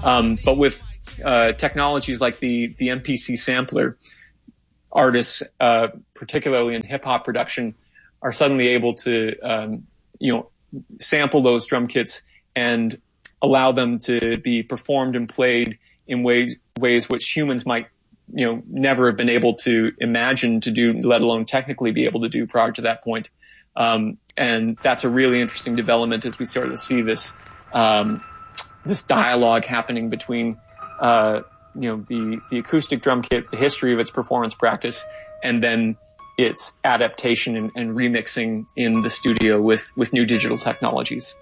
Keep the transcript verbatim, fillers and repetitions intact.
Um, but with uh, technologies like the the M P C sampler, artists, uh, particularly in hip hop production, are suddenly able to, um, you know, sample those drum kits and allow them to be performed and played in ways ways which humans might, you know, never have been able to imagine to do, let alone technically be able to do prior to that point. Um, and that's a really interesting development as we start to see this, um, this dialogue happening between, uh, you know, the, the acoustic drum kit, the history of its performance practice, and then its adaptation and, and remixing in the studio with, with new digital technologies.